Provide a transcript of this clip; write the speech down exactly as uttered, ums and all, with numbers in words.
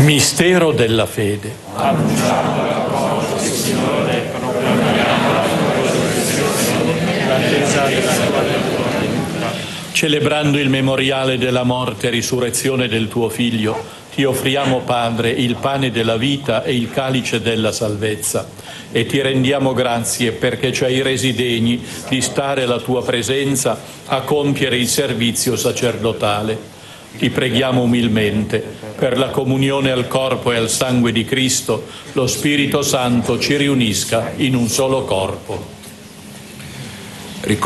Mistero della fede. Annunciando la morte del Signore, proclamiamo la tua resurrezione, l'attesa della tua venuta. Celebrando il memoriale della morte e risurrezione del tuo Figlio, ti offriamo, Padre, il pane della vita e il calice della salvezza, e ti rendiamo grazie perché ci hai resi degni di stare alla tua presenza a compiere il servizio sacerdotale. Ti preghiamo umilmente, per la comunione al corpo e al sangue di Cristo, lo Spirito Santo ci riunisca in un solo corpo.